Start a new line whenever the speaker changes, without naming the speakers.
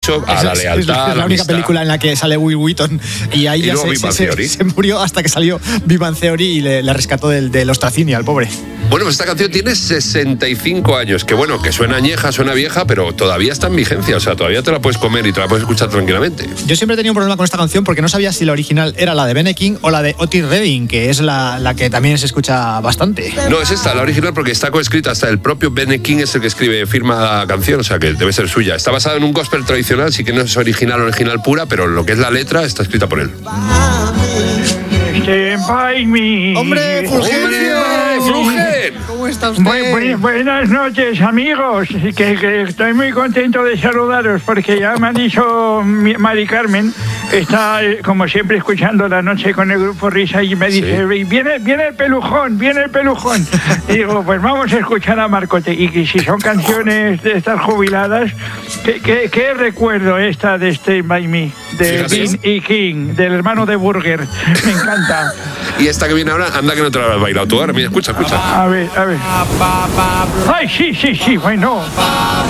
a la lealtad.
Es la única película en la que sale Will Wheaton y ahí ya se murió hasta que salió Big Bang Theory y le rescató del ostracinio al pobre.
Bueno, pues esta canción tiene 65 años, que bueno, que suena añeja, suena vieja, pero todavía está en vigencia, o sea, todavía te la puedes comer y te la puedes escuchar tranquilamente.
Yo siempre he tenido un problema con esta canción porque no sabía si la original era la de Ben King o la de Otis Redding, que es la que también se escucha bastante.
No, es esta, la original, porque está coescrita, hasta el propio Ben King es el que firma la canción, o sea, que debe ser suya. Está basada en un gospel tradicional, sí que no es original pura, pero lo que es la letra está escrita por él.
¡Hombre, Fulgencio! ¿Cómo está usted?
Buenas noches, amigos. Que estoy muy contento de saludaros porque ya me ha dicho Mari Carmen, está como siempre escuchando La Noche con el Grupo Risa y me dice, sí, viene el pelujón. Y digo, pues vamos a escuchar a Marcote. Y que si son canciones de estas jubiladas, ¿qué recuerdo esta de Stay By Me? De Dean y King, del hermano de Burger. Me encanta.
Y esta que viene ahora, anda que no te la has bailado tú ahora. Mira, escucha.
A ver. Ay, sí, bueno.